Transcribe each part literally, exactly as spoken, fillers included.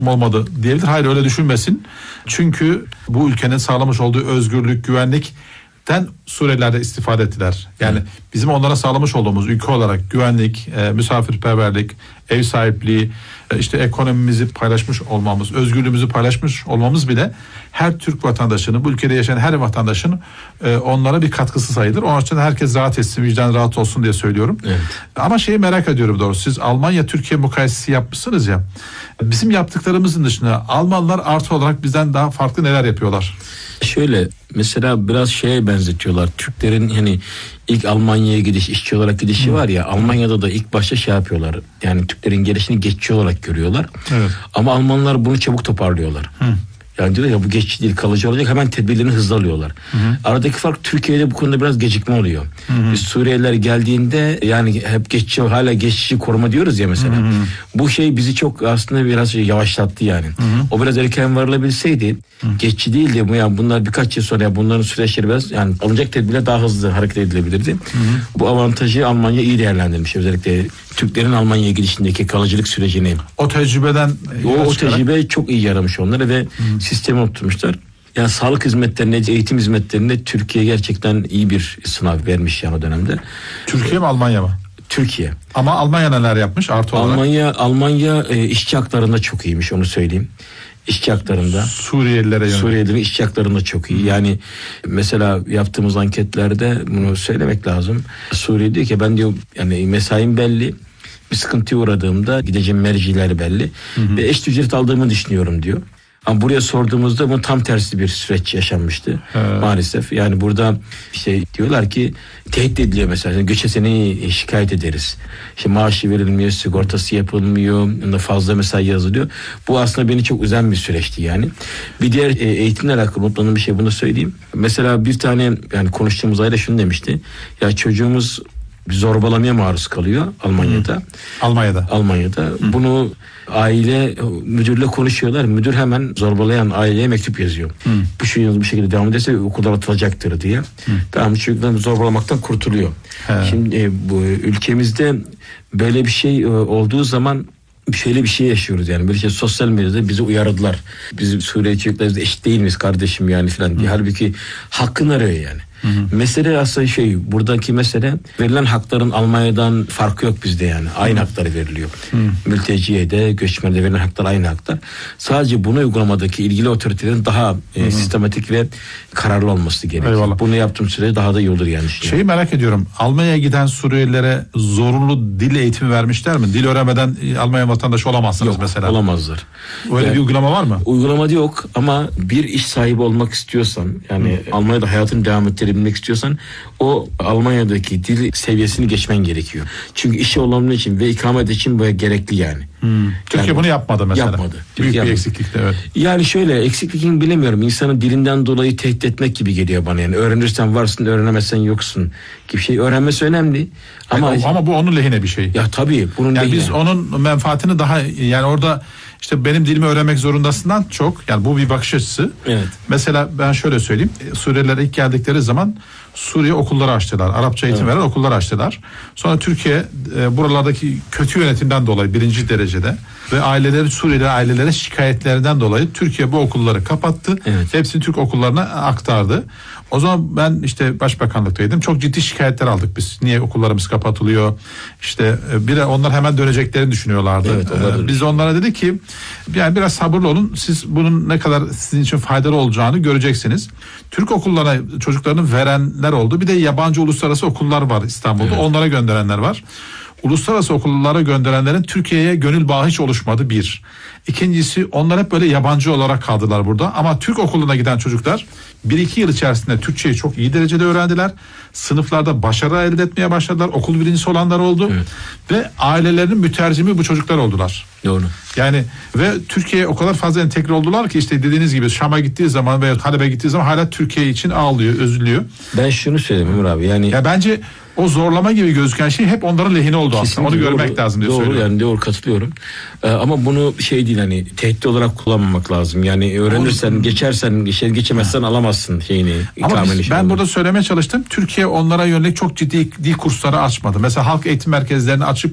olmadı diyebilir. Hayır, öyle düşünmesin. Çünkü bu ülkenin sağlamış olduğu özgürlük, güvenlikten Suriyeliler de istifade ettiler. Yani evet. bizim onlara sağlamış olduğumuz ülke olarak güvenlik, e, misafirperverlik, ev sahipliği, e, işte ekonomimizi paylaşmış olmamız, özgürlüğümüzü paylaşmış olmamız bile her Türk vatandaşının, bu ülkede yaşayan her vatandaşın e, onlara bir katkısı sayılır. Onun için herkes rahat etsin, vicdan rahat olsun diye söylüyorum. Evet. Ama şeyi merak ediyorum doğrusu. Siz Almanya-Türkiye mukayesesi yapmışsınız ya. Bizim yaptıklarımızın dışında Almanlar artı olarak bizden daha farklı neler yapıyorlar? Şöyle mesela biraz şeye benzetiyorlar. Türklerin hani ilk Almanya'ya gidiş, işçi olarak gidişi Hı. var ya, Almanya'da da ilk başta şey yapıyorlar. Yani Türklerin gelişini geçici olarak görüyorlar. Evet. Ama Almanlar bunu çabuk toparlıyorlar. Hı. Yani diyorlar ya bu geçici değil, kalıcı olacak, hemen tedbirlerini hızlı alıyorlar. Hı hı. Aradaki fark Türkiye'de bu konuda biraz gecikme oluyor. Hı hı. Biz Suriyeliler geldiğinde yani hep geçici, hala geçici koruma diyoruz ya mesela. Hı hı. Bu şey bizi çok aslında biraz yavaşlattı yani. Hı hı. O biraz erken varılabilseydi, hı. geçici değil de bu yani bunlar birkaç yıl sonra bunların süreçleri biraz yani alınacak tedbirler daha hızlı hareket edilebilirdi. Hı hı. Bu avantajı Almanya iyi değerlendirmiş, özellikle Türklerin Almanya'ya gidişindeki kalıcılık sürecini. O tecrübeden o, o tecrübe çok iyi yaramış onlara ve hı. sistemi oturtmuşlar. Yani sağlık hizmetlerine, eğitim hizmetlerinde Türkiye gerçekten iyi bir sınav vermiş yani o dönemde. Türkiye mi Almanya mı? Türkiye. Ama Almanya neler yapmış artı olarak? Almanya Almanya e, işçi haklarında çok iyiymiş, onu söyleyeyim. İşçi haklarında. Suriyelilere yönelik. Suriyelilerin işçi haklarında çok iyi. Yani mesela yaptığımız anketlerde bunu söylemek lazım. Suriye diyor ki ben diyor yani mesaim belli. Bir sıkıntıya uğradığımda gideceğim merciler belli. Hı hı. Ve eş ücret aldığımı düşünüyorum diyor. Ama buraya sorduğumuzda bu tam tersi bir süreç yaşanmıştı evet. maalesef. Yani burada işte diyorlar ki tehdit ediliyor mesela. Göçe seni şikayet ederiz. İşte maaşı verilmiyor, sigortası yapılmıyor, fazla mesai yazılıyor. Bu aslında beni çok üzen bir süreçti yani. Bir diğer eğitimle alakalı unutmadığım bir şey, bunu söyleyeyim. Mesela bir tane yani konuştuğumuz aile şunu demişti. Ya çocuğumuz zorbalamaya maruz kalıyor Almanya'da. Hı. Almanya'da. Almanya'da. Hı. Bunu aile müdürle konuşuyorlar. Müdür hemen zorbalayan aileye mektup yazıyor. Hı. Bu şu yıl bir şekilde devam ederse okuldan atılacaktır diye. Hı. Tamam, çocuklar zorbalamaktan kurtuluyor. He. Şimdi e, bu ülkemizde böyle bir şey e, olduğu zaman şöyle bir şey yaşıyoruz yani. Böyle şey sosyal medyada bizi uyardılar. Biz Suriye çocuklarımız eşit değil miyiz kardeşim yani filan diye. Hı. Halbuki hakkını arıyor yani. Hı hı. Mesele aslında şey, buradaki mesele verilen hakların Almanya'dan farkı yok bizde yani. Aynı hı. hakları veriliyor. Hı. Mülteciye de göçmene de verilen haklar aynı haklar. Sadece bunu uygulamadaki ilgili otoritelerin daha e, sistematik ve kararlı olması gerekiyor. Eyvallah. Bunu yaptığım sürece daha da iyi olur yani. Şeyi merak ediyorum. Almanya'ya giden Suriyelilere zorunlu dil eğitimi vermişler mi? Dil öğrenmeden Almanya vatandaşı olamazsınız yok, mesela. Olamazlar. Öyle yani, bir uygulama var mı? Uygulamada yok ama bir iş sahibi olmak istiyorsan yani hı. Almanya'da hayatını devam ettirebilmek istiyorsan o Almanya'daki dil seviyesini geçmen gerekiyor. Çünkü işe olabilmek için ve ikamet için bu gerekli yani. Hmm. Türkiye yani, bunu yapmadı mesela. Yapmadı. Büyük Türkiye bir yapmadı. eksiklikti evet. Yani şöyle eksikliğini bilemiyorum. İnsanın dilinden dolayı tehdit etmek gibi geliyor bana yani. Öğrenirsen varsın, öğrenemezsen yoksun gibi şey. Öğrenmesi önemli. Ama yani, ama bu onun lehine bir şey. Ya tabii bunun yani lehine. Biz onun menfaatini daha yani orada işte benim dilimi öğrenmek zorundasından çok yani bu bir bakış açısı. Evet. Mesela ben şöyle söyleyeyim. Suriyeliler ilk geldikleri zaman Suriye okulları açtılar. Arapça eğitim evet. veren okullar açtılar. Sonra Türkiye e, buralardaki kötü yönetimden dolayı birinci derecede ve aileleri Suriyeli ailelere şikayetlerinden dolayı Türkiye bu okulları kapattı. Evet. Hepsini Türk okullarına aktardı. O zaman ben işte başbakanlıktaydım. Çok ciddi şikayetler aldık biz. Niye okullarımız kapatılıyor? İşte bir de onlar hemen döneceklerini düşünüyorlardı. Evet, ee, biz onlara dedik ki yani biraz sabırlı olun. Siz bunun ne kadar sizin için faydalı olacağını göreceksiniz. Türk okullarına çocuklarını verenler oldu. Bir de yabancı uluslararası okullar var İstanbul'da. Evet. Onlara gönderenler var. Uluslararası okullara gönderenlerin Türkiye'ye gönül bağı hiç oluşmadı bir. İkincisi onlar hep böyle yabancı olarak kaldılar burada. Ama Türk okuluna giden çocuklar bir iki yıl içerisinde Türkçeyi çok iyi derecede öğrendiler. Sınıflarda başarı elde etmeye başladılar. Okul birincisi olanlar oldu. Evet. Ve ailelerinin mütercimi bu çocuklar oldular. Doğru. Yani ve Türkiye'ye o kadar fazla entegre oldular ki işte dediğiniz gibi Şam'a gittiği zaman veya Halep'e gittiği zaman hala Türkiye için ağlıyor, üzülüyor. Ben şunu söyleyeyim Ömür abi yani. Ya bence o zorlama gibi gözüken şey hep onların lehine oldu kesinlikle aslında. Onu doğru, görmek lazım diye doğru, söylüyorum. Yani doğru katılıyorum. Ee, ama bunu şey değil hani tehdit olarak kullanmamak lazım. Yani öğrenirsen, o, geçersen, geçer, geçemezsen ha. alamazsın şeyini. Ama biz, ben burada söylemeye çalıştım. Türkiye onlara yönelik çok ciddi dil kursları açmadı. Mesela halk eğitim merkezlerini açıp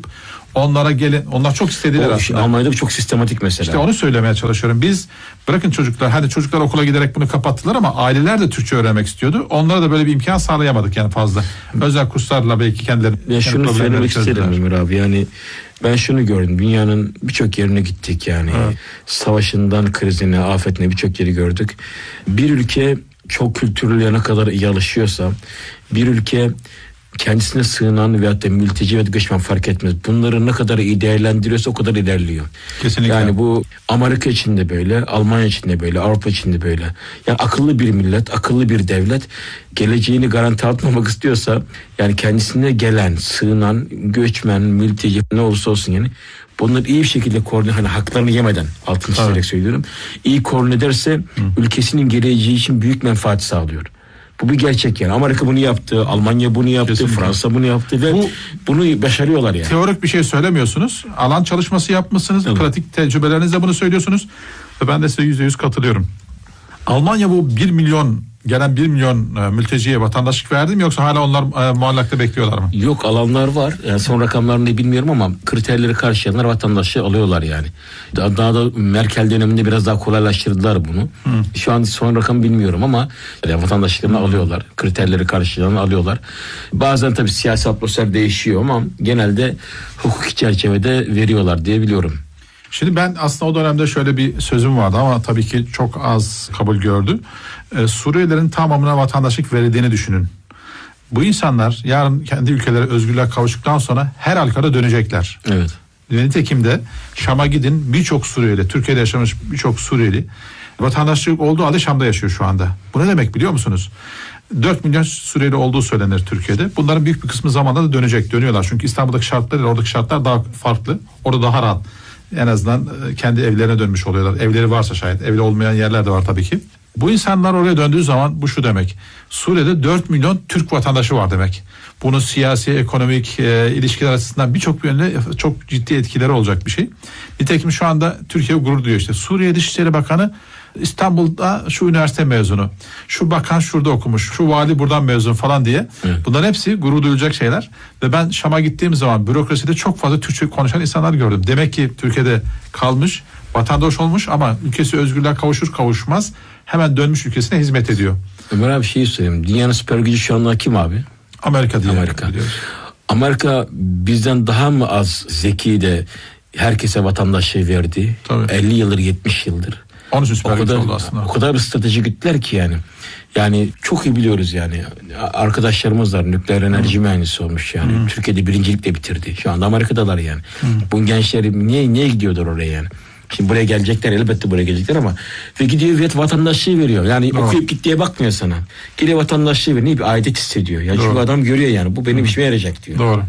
Onlara gelin. Onlar çok istediler o, aslında. Almanya'da çok sistematik mesela. İşte onu söylemeye çalışıyorum. Biz bırakın çocuklar, hadi çocuklar okula giderek bunu kapattılar ama aileler de Türkçe öğrenmek istiyordu. Onlara da böyle bir imkan sağlayamadık yani fazla. Özel kurslarla belki kendileri. Ya şunu söylemek isterim Ömür abi, yani ben şunu gördüm, dünyanın birçok yerine gittik yani. Evet. Savaşından krizine, afetine birçok yeri gördük. Bir ülke çok kültürlüye ne kadar iyi alışıyorsa, bir ülke kendisine sığınan veyahut da mülteci ve göçmen fark etmez, bunları ne kadar iyi değerlendiriyorsa o kadar ilerliyor. Kesinlikle. Yani bu Amerika için de böyle, Almanya için de böyle, Avrupa için de böyle. Yani akıllı bir millet, akıllı bir devlet geleceğini garanti altmamak istiyorsa, yani kendisine gelen, sığınan, göçmen, mülteci ne olursa olsun yani, bunları iyi bir şekilde koordine, hani haklarını yemeden, altını çizerek söylüyorum, iyi koordine ederse Hı. ülkesinin geleceği için büyük menfaat sağlıyor. Bu bir gerçek yani. Amerika bunu yaptı, Almanya bunu yaptı, Kesinlikle. Fransa bunu yaptı ve Bu, bunu başarıyorlar yani. Teorik bir şey söylemiyorsunuz. Alan çalışması yapmışsınız. Evet. Pratik tecrübelerinizle bunu söylüyorsunuz. Ve ben de size yüzde yüz katılıyorum. Almanya bu bir milyon gelen bir milyon e, mülteciye vatandaşlık verdi mi, yoksa hala onlar e, muallakta bekliyorlar mı? Yok, alanlar var. Yani son rakamlarını bilmiyorum ama kriterleri karşılayanlar vatandaşlığı alıyorlar yani. Daha, daha da Merkel döneminde biraz daha kolaylaştırdılar bunu. Hı. Şu an son rakam bilmiyorum ama yani vatandaşlıklarını Hı. alıyorlar. Kriterleri karşılayanlar alıyorlar. Bazen tabii siyasi atmosfer değişiyor ama genelde hukuki çerçevede veriyorlar diye biliyorum. Şimdi ben aslında o dönemde şöyle bir sözüm vardı ama tabii ki çok az kabul gördü. Ee, Suriyelilerin tamamına vatandaşlık verildiğini düşünün. Bu insanlar yarın kendi ülkeleri özgürlüğe kavuştuktan sonra her halükarda dönecekler. Evet. Nitekim de Şam'a gidin, birçok Suriyeli, Türkiye'de yaşamış birçok Suriyeli vatandaşlık olduğu halde Şam'da yaşıyor şu anda. Bu ne demek biliyor musunuz? dört milyon Suriyeli olduğu söylenir Türkiye'de. Bunların büyük bir kısmı zamanla da dönecek, dönüyorlar. Çünkü İstanbul'daki şartlar ile oradaki şartlar daha farklı. Orada daha rahat. En azından kendi evlerine dönmüş oluyorlar. Evleri varsa şayet. Evli olmayan yerler de var tabii ki. Bu insanlar oraya döndüğü zaman bu şu demek: Suriye'de dört milyon Türk vatandaşı var demek. Bunun siyasi, ekonomik e, ilişkiler açısından birçok yönde çok ciddi etkileri olacak bir şey. Nitekim şu anda Türkiye gurur duyuyor işte. Suriye Dışişleri Bakanı İstanbul'da şu üniversite mezunu, şu bakan şurada okumuş, şu vali buradan mezun falan diye. Evet. Bunların hepsi gurur duyulacak şeyler. Ve ben Şam'a gittiğim zaman bürokraside çok fazla Türkçe konuşan insanlar gördüm. Demek ki Türkiye'de kalmış, vatandaş olmuş ama ülkesi özgürlüğe kavuşur kavuşmaz hemen dönmüş ülkesine hizmet ediyor. Ömer abi şey söyleyeyim. Dünyanın süper gücü şu anda kim abi? Amerika diye. Amerika. Amerika bizden daha mı az zeki de herkese vatandaşlığı verdi? Tabii. elli yıldır, yetmiş yıldır. Onun için süper güç oldu aslında. O kadar bir strateji güttüler ki yani. Yani çok iyi biliyoruz yani. Arkadaşlarımız var, nükleer enerji Hı. mühendisi olmuş yani. Hı. Türkiye'de birincilikle bitirdi. Şu anda Amerika'dalar yani. Hı. Bu gençler niye niye gidiyorlar oraya yani? Şimdi buraya gelecekler, elbette buraya gelecekler ama ve gidiyor ve vatandaşlığı veriyor. Yani Doğru. okuyup gittiğe bakmıyor sana. Geliyor vatandaşlığı veriyor. Bir aidet hissediyor. Yani çünkü adam görüyor yani. Bu benim Hı. işime yarayacak diyor. Doğru.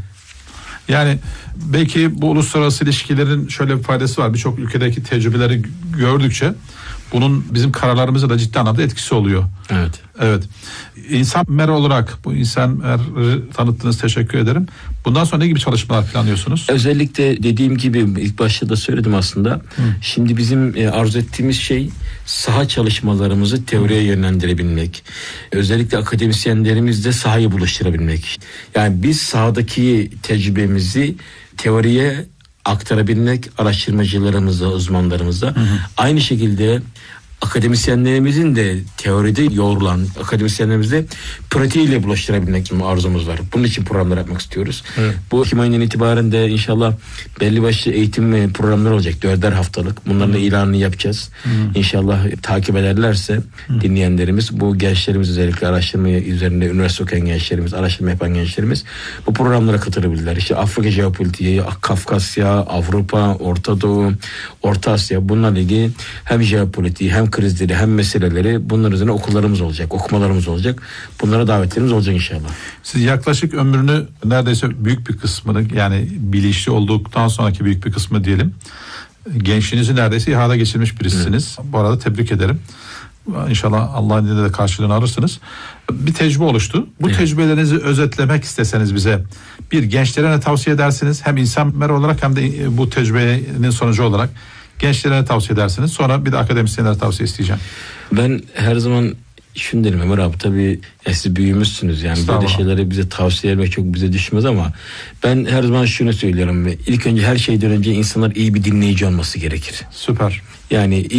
Yani belki bu uluslararası ilişkilerin şöyle bir faydası var. Birçok ülkedeki tecrübeleri gördükçe bunun bizim kararlarımıza da ciddi anlamda etkisi oluyor. Evet. Evet. İnsan Mer olarak bu insan Mer'i tanıttınız, teşekkür ederim. Bundan sonra ne gibi çalışmalar planlıyorsunuz? Özellikle dediğim gibi ilk başta da söyledim aslında. Hı. Şimdi bizim e, arzu ettiğimiz şey saha çalışmalarımızı teoriye yönlendirebilmek. Özellikle akademisyenlerimizle sahayı buluşturabilmek. Yani biz sahadaki tecrübemizi teoriye aktarabilmek, araştırmacılarımızla, uzmanlarımızla. Hı hı. Aynı şekilde akademisyenlerimizin de teoride yoğrulan akademisyenlerimizle pratiğiyle bulaştırabilmek arzumuz var. Bunun için programlar yapmak istiyoruz. Evet. Bu Ekim ayından itibaren de inşallah belli başlı eğitim programları olacak. Dörder haftalık. Bunların da ilanını yapacağız. Hı. İnşallah takip ederlerse Hı. dinleyenlerimiz, bu gençlerimiz, özellikle araştırma üzerinde üniversite okuyan gençlerimiz, araştırma yapan gençlerimiz bu programlara katılabilirler. İşte Afrika jeopolitiği, Kafkasya, Avrupa, Orta Doğu, Orta Asya, bunlarla ilgili hem jeopolitiği hem krizleri hem meseleleri, bunların üzerine okullarımız olacak, okumalarımız olacak. Bunlara davetlerimiz olacak inşallah. Siz yaklaşık ömrünü neredeyse büyük bir kısmını, yani bilinçli olduktan sonraki büyük bir kısmı diyelim, gençliğinizi neredeyse ihada geçirmiş birisiniz. Evet. Bu arada tebrik ederim. İnşallah Allah'ın izniyle de karşılığını alırsınız. Bir tecrübe oluştu. Bu evet. tecrübelerinizi özetlemek isteseniz bize, bir gençlere ne tavsiye edersiniz? Hem insan mer olarak hem de bu tecrübenin sonucu olarak gençlere tavsiye edersiniz. Sonra bir de akademisyenlere tavsiye isteyeceğim. Ben her zaman şunu derim Ömer abi, tabii ya siz büyümüşsünüz yani böyle şeyleri bize tavsiye etmek çok bize düşmez ama ben her zaman şunu söylüyorum. İlk önce her şeyden önce insanlar iyi bir dinleyici olması gerekir. Süper. Yani